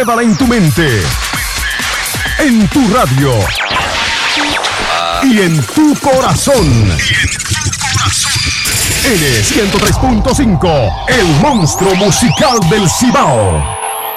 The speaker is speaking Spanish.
Quédala en tu mente, en tu radio y en tu corazón. N103.5, el monstruo musical del Cibao.